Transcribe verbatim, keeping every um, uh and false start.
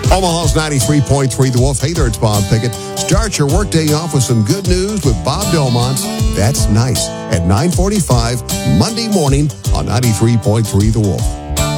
Omaha's ninety-three point three The Wolf. Hey there, it's Bob Pickett. Start your workday off with some good news with Bob Delmont. That's nice. At nine forty-five Monday morning on ninety-three point three The Wolf.